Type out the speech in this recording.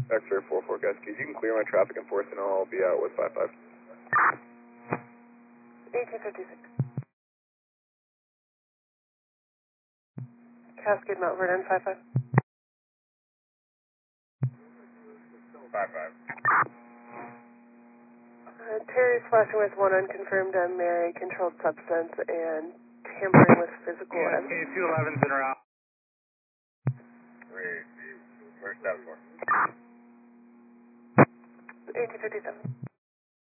X-ray 44 Cascade, you can clear my traffic enforcement, I'll be out with 55. 1856. Cascade Mount Vernon 55. 55. Terry's flashing with one unconfirmed Mary controlled substance and tampering with physical evidence. K211's in around. Where's that for? 1857.